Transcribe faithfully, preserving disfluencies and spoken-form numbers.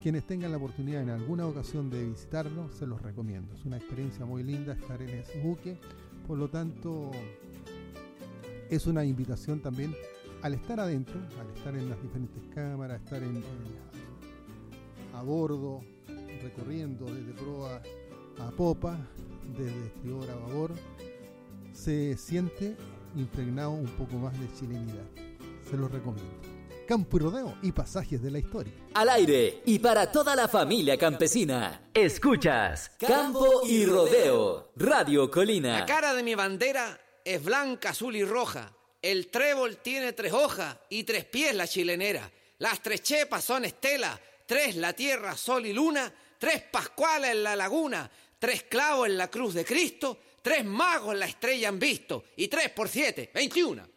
quienes tengan la oportunidad en alguna ocasión de visitarlo, se los recomiendo. Es una experiencia muy linda estar en ese buque, por lo tanto es una invitación también al estar adentro, al estar en las diferentes cámaras, estar en, en, a bordo, recorriendo desde proa a popa, desde estribor a babor, se siente impregnado un poco más de chilenidad. Se los recomiendo. Campo y Rodeo y Pasajes de la Historia. Al aire y para toda la familia campesina. Escuchas Campo y Rodeo, Radio Colina. La cara de mi bandera es blanca, azul y roja. El trébol tiene tres hojas y tres pies la chilenera. Las tres chepas son estela, tres la tierra, sol y luna, tres pascuales en la laguna, tres clavos en la cruz de Cristo, tres magos la estrella han visto y tres por siete, veintiuno.